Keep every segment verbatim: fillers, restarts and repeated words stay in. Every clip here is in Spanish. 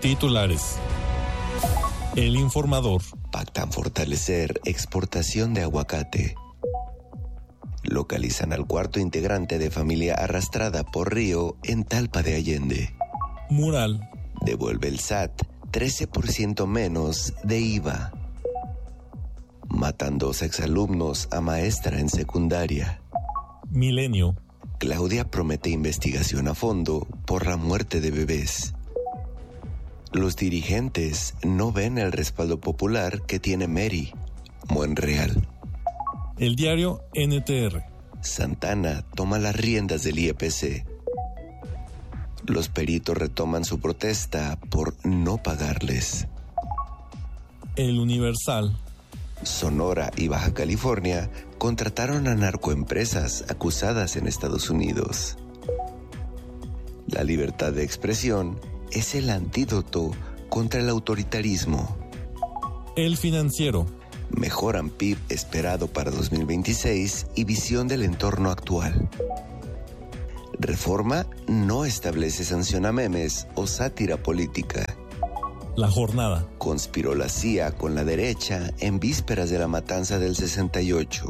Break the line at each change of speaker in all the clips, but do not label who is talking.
Titulares. El Informador.
Pactan fortalecer exportación de aguacate. Localizan al cuarto integrante de familia arrastrada por río en Talpa de Allende.
Mural.
Devuelve el S A T trece por ciento menos de I V A. Matan dos exalumnos a maestra en secundaria.
Milenio.
Claudia promete investigación a fondo por la muerte de bebés. Los dirigentes no ven el respaldo popular que tiene Mary. Monreal.
El diario N T R.
Santana toma las riendas del I E P C. Los peritos retoman su protesta por no pagarles.
El Universal.
Sonora y Baja California contrataron a narcoempresas acusadas en Estados Unidos. La libertad de expresión es el antídoto contra el autoritarismo.
El Financiero.
Mejoran P I B esperado para dos mil veintiséis y visión del entorno actual. Reforma no establece sanción a memes o sátira política.
La Jornada.
Conspiró la C I A con la derecha en vísperas de la matanza del sesenta y ocho.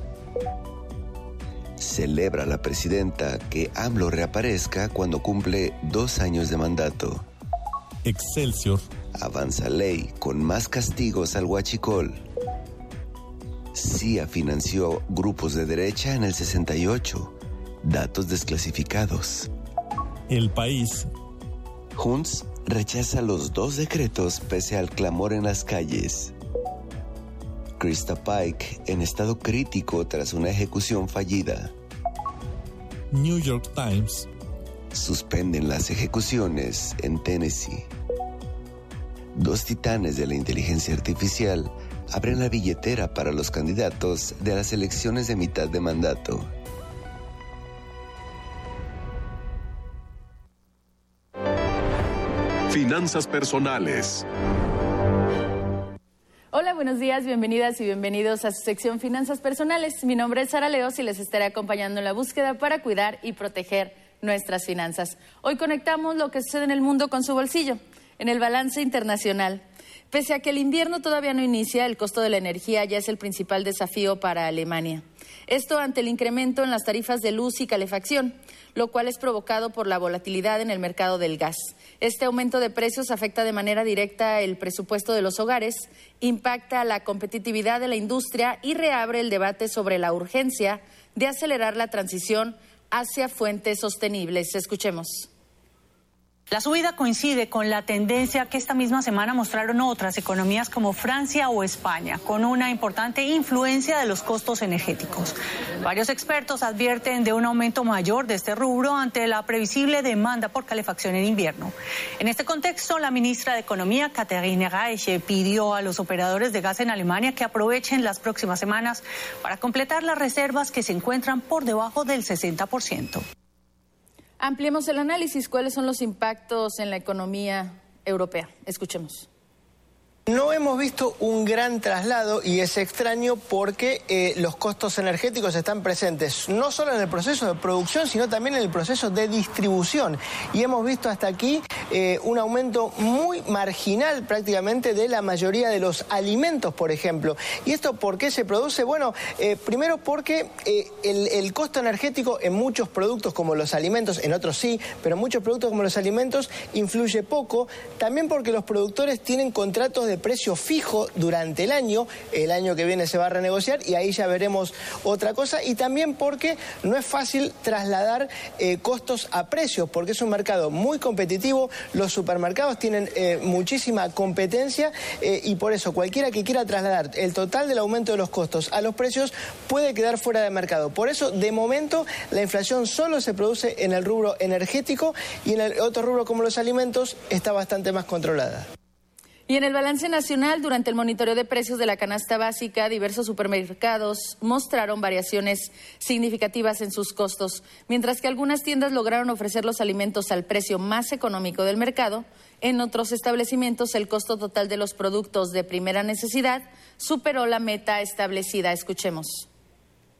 Celebra la presidenta que AMLO reaparezca cuando cumple dos años de mandato.
Excelsior.
Avanza ley con más castigos al huachicol. C I A financió grupos de derecha en el sesenta y ocho. Datos desclasificados.
El País.
Junts rechaza los dos decretos pese al clamor en las calles. Krista Pike en estado crítico tras una ejecución fallida.
New York Times.
Suspenden las ejecuciones en Tennessee. Dos titanes de la inteligencia artificial abren la billetera para los candidatos de las elecciones de mitad de mandato.
Finanzas personales.
Hola, buenos días, bienvenidas y bienvenidos a su sección Finanzas Personales. Mi nombre es Sara Leos y les estaré acompañando en la búsqueda para cuidar y proteger nuestras finanzas. Hoy conectamos lo que sucede en el mundo con su bolsillo, en el balance internacional. Pese a que el invierno todavía no inicia, el costo de la energía ya es el principal desafío para Alemania. Esto ante el incremento en las tarifas de luz y calefacción, lo cual es provocado por la volatilidad en el mercado del gas. Este aumento de precios afecta de manera directa el presupuesto de los hogares, impacta la competitividad de la industria y reabre el debate sobre la urgencia de acelerar la transición hacia fuentes sostenibles. Escuchemos.
La subida coincide con la tendencia que esta misma semana mostraron otras economías como Francia o España, con una importante influencia de los costos energéticos. Varios expertos advierten de un aumento mayor de este rubro ante la previsible demanda por calefacción en invierno. En este contexto, la ministra de Economía, Katharina Reiche, pidió a los operadores de gas en Alemania que aprovechen las próximas semanas para completar las reservas que se encuentran por debajo del sesenta por ciento.
Ampliemos el análisis. ¿Cuáles son los impactos en la economía europea? Escuchemos.
No hemos visto un gran traslado y es extraño porque eh, los costos energéticos están presentes no solo en el proceso de producción, sino también en el proceso de distribución. Y hemos visto hasta aquí eh, un aumento muy marginal prácticamente de la mayoría de los alimentos, por ejemplo. ¿Y esto por qué se produce? Bueno, eh, primero porque eh, el, el costo energético en muchos productos como los alimentos, en otros sí, pero en muchos productos como los alimentos influye poco. También porque los productores tienen contratos de de precio fijo durante el año, el año que viene se va a renegociar y ahí ya veremos otra cosa, y también porque no es fácil trasladar eh, costos a precios, porque es un mercado muy competitivo, los supermercados tienen eh, muchísima competencia eh, y por eso cualquiera que quiera trasladar el total del aumento de los costos a los precios puede quedar fuera de mercado. Por eso, de momento, la inflación solo se produce en el rubro energético y en el otro rubro como los alimentos está bastante más controlada.
Y en el balance nacional, durante el monitoreo de precios de la canasta básica, diversos supermercados mostraron variaciones significativas en sus costos, mientras que algunas tiendas lograron ofrecer los alimentos al precio más económico del mercado. En otros establecimientos, el costo total de los productos de primera necesidad superó la meta establecida. Escuchemos.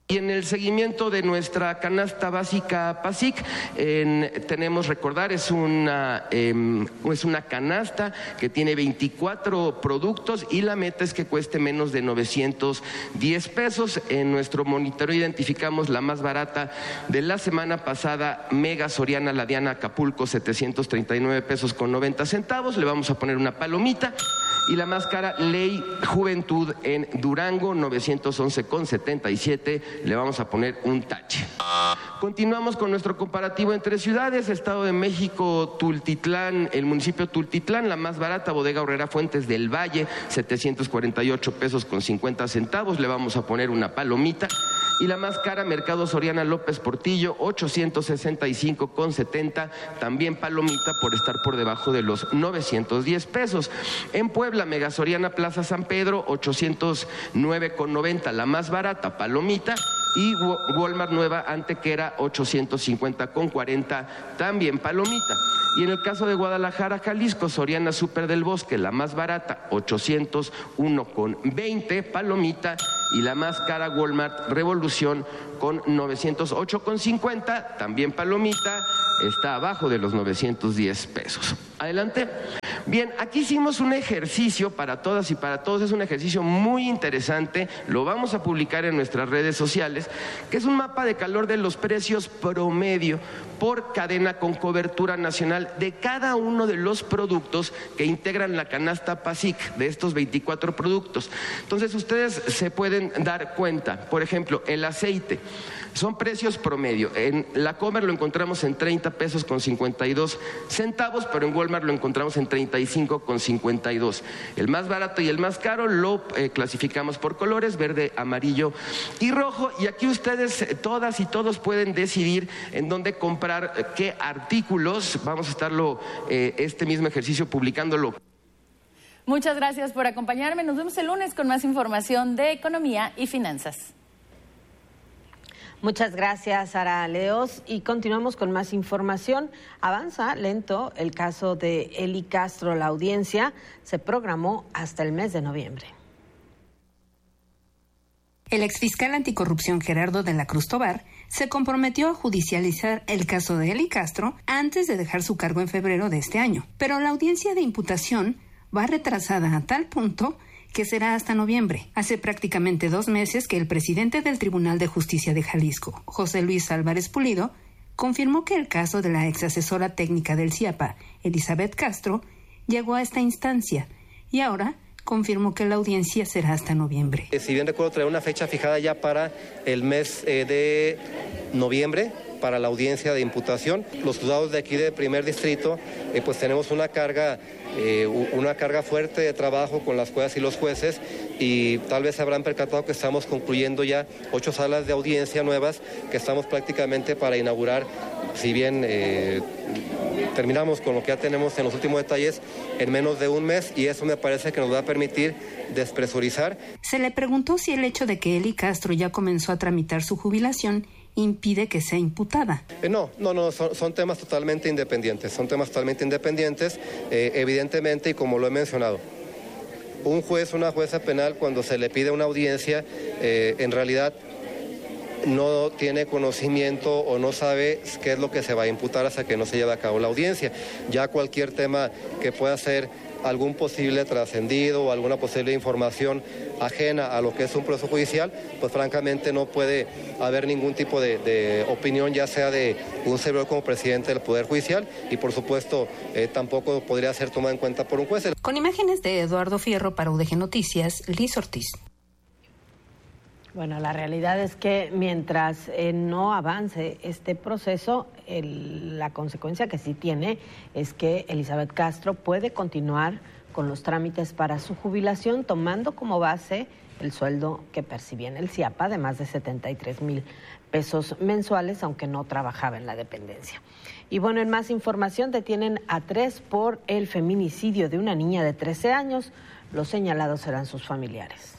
Y en el seguimiento de nuestra canasta básica PASIC, en, tenemos, recordar, es una, eh, es una canasta que tiene veinticuatro productos y la meta es que cueste menos de novecientos diez pesos. En nuestro monitoreo identificamos la más barata de la semana pasada, Mega Soriana La Diana Acapulco, setecientos treinta y nueve pesos con noventa centavos. Le vamos a poner una palomita. Y la más cara, Ley Juventud en Durango, novecientos once con setenta y siete, le vamos a poner un tache. Continuamos con nuestro comparativo entre ciudades. Estado de México, Tultitlán, el municipio Tultitlán, la más barata, Bodega Aurrera Fuentes del Valle, setecientos cuarenta y ocho pesos con cincuenta centavos, le vamos a poner una palomita. Y la más cara, Mercado Soriana López Portillo, ochocientos sesenta y cinco con setenta, también palomita por estar por debajo de los novecientos diez pesos. En Puebla, Mega Soriana Plaza San Pedro, ochocientos nueve con noventa, la más barata, palomita. Y Walmart Nueva Antequera, ochocientos cincuenta con cuarenta, también palomita. Y en el caso de Guadalajara, Jalisco, Soriana Super del Bosque, la más barata, ochocientos uno con veinte, palomita. Y la más cara, Walmart Revolución, con novecientos ocho con cincuenta, también palomita, está abajo de los novecientos diez pesos. Adelante. Bien, aquí hicimos un ejercicio para todas y para todos, es un ejercicio muy interesante, lo vamos a publicar en nuestras redes sociales, que es un mapa de calor de los precios promedio por cadena con cobertura nacional de cada uno de los productos que integran la canasta PASIC, de estos veinticuatro productos. Entonces ustedes se pueden dar cuenta, por ejemplo, el aceite. Son precios promedio. En la Comer lo encontramos en treinta pesos con cincuenta y dos centavos, pero en Walmart lo encontramos en treinta y cinco con cincuenta y dos. El más barato y el más caro lo eh, clasificamos por colores, verde, amarillo y rojo. Y aquí ustedes, todas y todos, pueden decidir en dónde comprar eh, qué artículos. Vamos a estarlo, eh, este mismo ejercicio, publicándolo.
Muchas gracias por acompañarme. Nos vemos el lunes con más información de economía y finanzas.
Muchas gracias, Sara Leos. Y continuamos con más información. Avanza lento el caso de Eli Castro. La audiencia se programó hasta el mes de noviembre.
El exfiscal anticorrupción Gerardo de la Cruz Tobar se comprometió a judicializar el caso de Eli Castro antes de dejar su cargo en febrero de este año. Pero la audiencia de imputación va retrasada a tal punto que será hasta noviembre. Hace prácticamente dos meses que el presidente del Tribunal de Justicia de Jalisco, José Luis Álvarez Pulido, confirmó que el caso de la ex asesora técnica del C I A P A, Elizabeth Castro, llegó a esta instancia y ahora confirmó que la audiencia será hasta noviembre.
Si bien recuerdo traer una fecha fijada ya para el mes eh, de noviembre, para la audiencia de imputación. Los juzgados de aquí de primer distrito, eh, pues tenemos una carga, eh, una carga fuerte de trabajo con las juezas y los jueces, y tal vez se habrán percatado que estamos concluyendo ya ocho salas de audiencia nuevas, que estamos prácticamente para inaugurar, si bien eh, terminamos con lo que ya tenemos en los últimos detalles en menos de un mes, y eso me parece que nos va a permitir despresurizar.
Se le preguntó si el hecho de que Eli Castro ya comenzó a tramitar su jubilación impide que sea imputada.
Eh, no, no, no, son, son temas totalmente independientes, son temas totalmente independientes, eh, evidentemente, y como lo he mencionado, un juez, una jueza penal, cuando se le pide una audiencia, eh, en realidad no tiene conocimiento o no sabe qué es lo que se va a imputar hasta que no se lleve a cabo la audiencia. Ya cualquier tema que pueda ser algún posible trascendido o alguna posible información ajena a lo que es un proceso judicial, pues francamente no puede haber ningún tipo de, de opinión, ya sea de un servidor como presidente del Poder Judicial, y por supuesto eh, tampoco podría ser tomado en cuenta por un juez.
Con imágenes de Eduardo Fierro para U D G Noticias, Liz Ortiz.
Bueno, la realidad es que mientras eh, no avance este proceso, el, la consecuencia que sí tiene es que Elizabeth Castro puede continuar con los trámites para su jubilación, tomando como base el sueldo que percibía en el C I A P A de más de setenta y tres mil pesos mensuales, aunque no trabajaba en la dependencia. Y bueno, en más información, detienen a tres por el feminicidio de una niña de trece años. Los señalados serán sus familiares.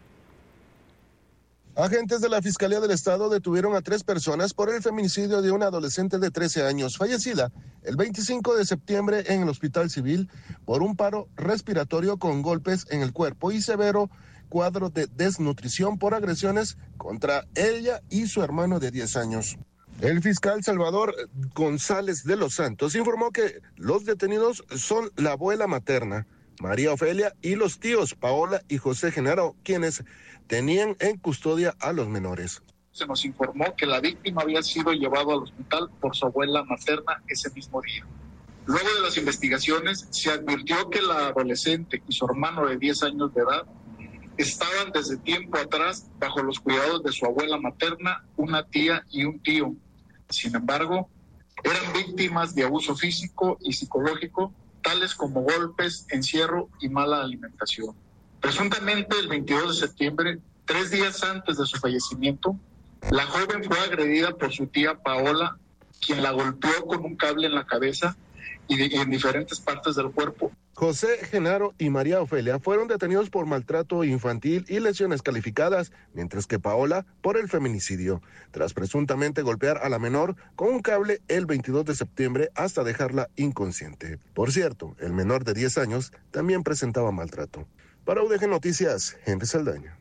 Agentes de la Fiscalía del Estado detuvieron a tres personas por el feminicidio de una adolescente de trece años, fallecida el veinticinco de septiembre en el Hospital Civil por un paro respiratorio con golpes en el cuerpo y severo cuadro de desnutrición por agresiones contra ella y su hermano de diez años. El fiscal Salvador González de los Santos informó que los detenidos son la abuela materna, María Ofelia, y los tíos Paola y José Genaro, quienes tenían en custodia a los menores.
Se nos informó que la víctima había sido llevado al hospital por su abuela materna ese mismo día. Luego de las investigaciones, se advirtió que la adolescente y su hermano de diez años de edad estaban desde tiempo atrás bajo los cuidados de su abuela materna, una tía y un tío. Sin embargo, eran víctimas de abuso físico y psicológico, tales como golpes, encierro y mala alimentación. Presuntamente, el veintidós de septiembre, tres días antes de su fallecimiento, la joven fue agredida por su tía Paola, quien la golpeó con un cable en la cabeza y de, en diferentes partes del cuerpo.
José Genaro y María Ofelia fueron detenidos por maltrato infantil y lesiones calificadas, mientras que Paola por el feminicidio, tras presuntamente golpear a la menor con un cable el veintidós de septiembre hasta dejarla inconsciente. Por cierto, el menor de diez años también presentaba maltrato. Para U D G Noticias, Henry Saldaña.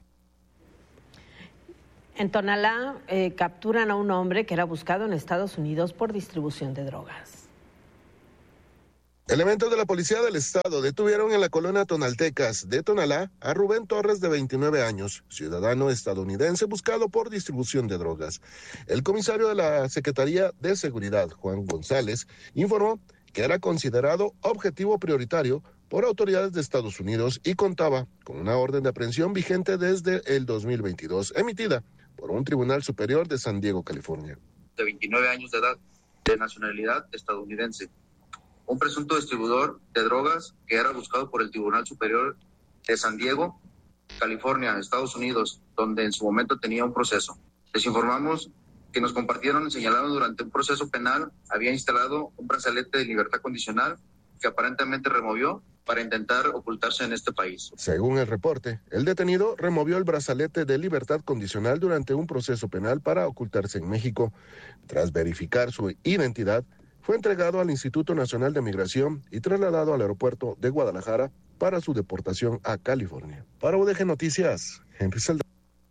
En Tonalá eh, capturan a un hombre que era buscado en Estados Unidos por distribución de drogas.
Elementos de la Policía del Estado detuvieron en la colonia Tonaltecas de Tonalá a Rubén Torres, de veintinueve años, ciudadano estadounidense buscado por distribución de drogas. El comisario de la Secretaría de Seguridad, Juan González, informó que era considerado objetivo prioritario por autoridades de Estados Unidos y contaba con una orden de aprehensión vigente desde el dos mil veintidós, emitida por un tribunal superior de San Diego, California.
De veintinueve años de edad, de nacionalidad estadounidense. Un presunto distribuidor de drogas que era buscado por el Tribunal Superior de San Diego, California, Estados Unidos, donde en su momento tenía un proceso. Les informamos que nos compartieron, señalaron durante un proceso penal, había instalado un brazalete de libertad condicional que aparentemente removió para intentar ocultarse en este país.
Según el reporte, el detenido removió el brazalete de libertad condicional durante un proceso penal para ocultarse en México. Tras verificar su identidad, fue entregado al Instituto Nacional de Migración y trasladado al aeropuerto de Guadalajara para su deportación a California. Para U D G Noticias, Henry Saldaña.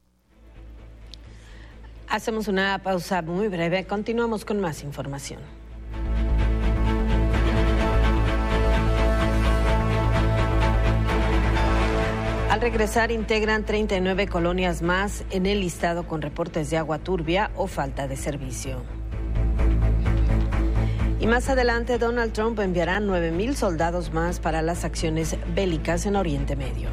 Hacemos una pausa muy breve. Continuamos con más información. Al regresar, integran treinta y nueve colonias más en el listado con reportes de agua turbia o falta de servicio. Y más adelante, Donald Trump enviará nueve mil soldados más para las acciones bélicas en Oriente Medio.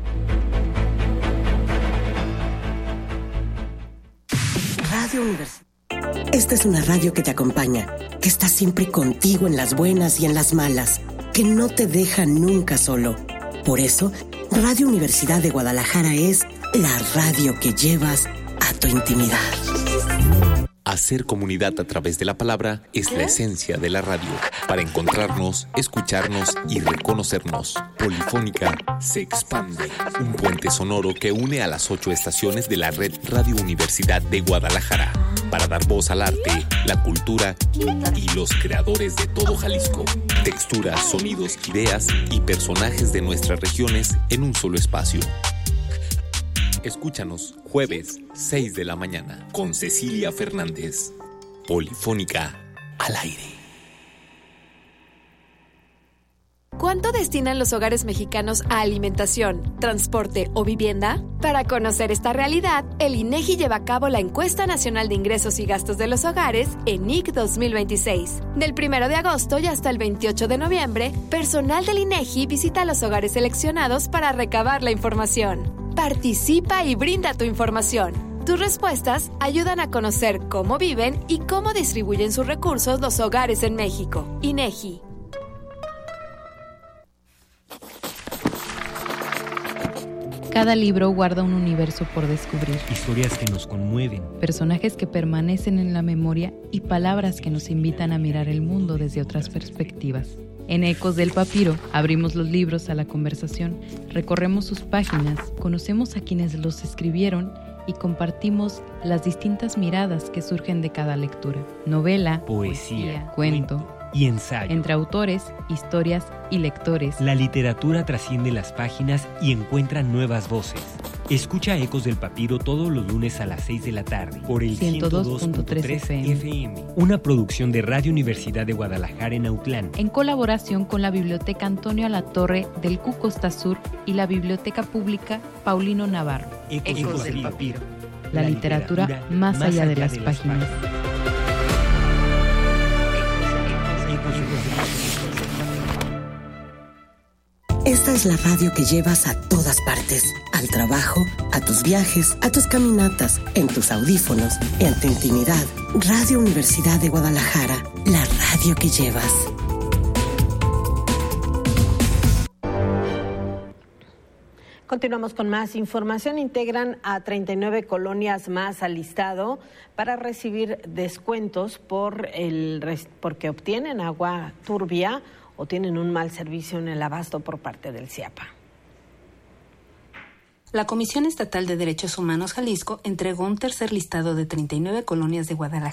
Radio Universidad. Esta es una radio que te acompaña, que está siempre contigo en las buenas y en las malas, que no te deja nunca solo. Por eso, Radio Universidad de Guadalajara es la radio que llevas a tu intimidad.
Hacer comunidad a través de la palabra es la esencia de la radio. Para encontrarnos, escucharnos y reconocernos. Polifónica se expande. Un puente sonoro que une a las ocho estaciones de la red Radio Universidad de Guadalajara. Para dar voz al arte, la cultura y los creadores de todo Jalisco. Texturas, sonidos, ideas y personajes de nuestras regiones en un solo espacio. Escúchanos jueves, seis de la mañana, con Cecilia Fernández. Polifónica al aire.
¿Cuánto destinan los hogares mexicanos a alimentación, transporte o vivienda? Para conocer esta realidad, el INEGI lleva a cabo la Encuesta Nacional de Ingresos y Gastos de los Hogares, ENIG dos mil veintiséis. Del primero de agosto y hasta el veintiocho de noviembre, personal del INEGI visita los hogares seleccionados para recabar la información. Participa y brinda tu información. Tus respuestas ayudan a conocer cómo viven y cómo distribuyen sus recursos los hogares en México. INEGI.
Cada libro guarda un universo por descubrir.
Historias que nos conmueven.
Personajes que permanecen en la memoria y palabras que nos invitan a mirar el mundo desde otras perspectivas. En Ecos del Papiro abrimos los libros a la conversación, recorremos sus páginas, conocemos a quienes los escribieron y compartimos las distintas miradas que surgen de cada lectura. Novela,
poesía,
cuento,
cuento y ensayo.
Entre autores, historias y lectores.
La literatura trasciende las páginas y encuentra nuevas voces. Escucha Ecos del Papiro todos los lunes a las seis de la tarde por el
ciento dos punto tres F M.
F M, una producción de Radio Universidad de Guadalajara en Autlán,
en colaboración con la Biblioteca Antonio Alatorre del C U Costa Sur y la Biblioteca Pública Paulino Navarro.
Ecos, Ecos del Papiro.
La, la literatura, literatura más, más allá, allá de las, de las páginas. páginas.
Esta es la radio que llevas a todas partes, al trabajo, a tus viajes, a tus caminatas, en tus audífonos, en tu intimidad. Radio Universidad de Guadalajara, la radio que llevas.
Continuamos con más información. Integran a treinta y nueve colonias más al listado para recibir descuentos por el porque obtienen agua turbia o tienen un mal servicio en el abasto por parte del CIAPA.
La Comisión Estatal de Derechos Humanos Jalisco entregó un tercer listado de treinta y nueve colonias de Guadalajara